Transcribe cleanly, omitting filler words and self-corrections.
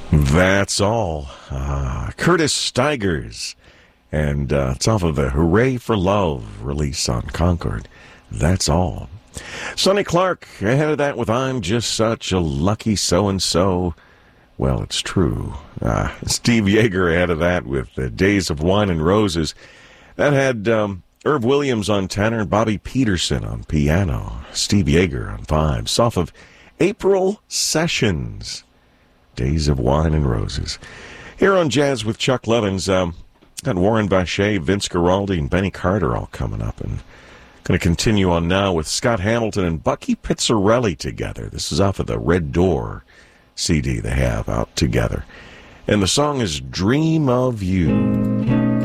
That's all. Curtis Stigers. And it's off of the Hooray for Love release on Concord. That's all. Sonny Clark ahead of that with I'm Just Such a Lucky So-and-So. Well, it's true. Steve Yeager ahead of that with Days of Wine and Roses. That had Irv Williams on tenor, Bobby Peterson on piano, Steve Yeager on vibes. Off of April Sessions, Days of Wine and Roses. Here on Jazz with Chuck Levins, got Warren Vache, Vince Guaraldi, and Benny Carter all coming up. And going to continue on now with Scott Hamilton and Bucky Pizzarelli together. This is off of the Red Door CD they have out together. And the song is Dream of You.